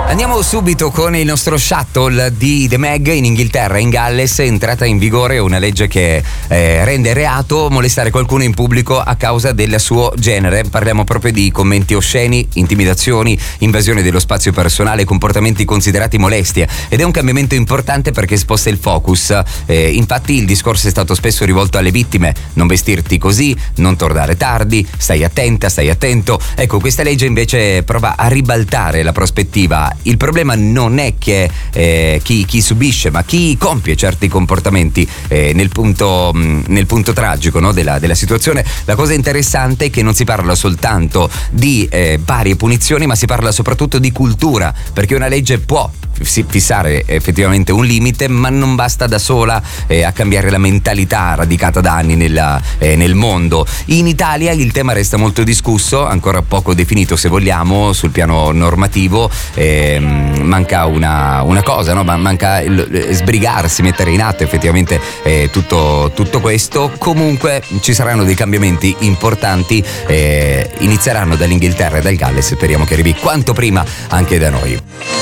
Andiamo subito con il nostro shuttle di The Meg. In Inghilterra, in Galles, è entrata in vigore una legge che rende reato molestare qualcuno in pubblico a causa del suo genere. Parliamo proprio di commenti osceni, intimidazioni, invasione dello spazio personale, comportamenti considerati molestie, ed è un cambiamento importante perché sposta il focus. Infatti il discorso è stato spesso rivolto alle vittime: non vestirti così, non tornare tardi, stai attenta, stai attento. Ecco, questa legge invece prova a ribaltare la prospettiva. Il problema non è che chi subisce, ma chi compie certi comportamenti. Nel punto tragico, no, della situazione, la cosa interessante è che non si parla soltanto di varie punizioni, ma si parla soprattutto di cultura, perché una legge può fissare effettivamente un limite, ma non basta da sola a cambiare la mentalità radicata da anni nel mondo. In Italia il tema resta molto discusso, ancora poco definito se vogliamo sul piano normativo. Manca una cosa, no? Manca sbrigarsi, mettere in atto effettivamente tutto questo. Comunque ci saranno dei cambiamenti importanti, inizieranno dall'Inghilterra e dal Galles, speriamo che arrivi quanto prima anche da noi.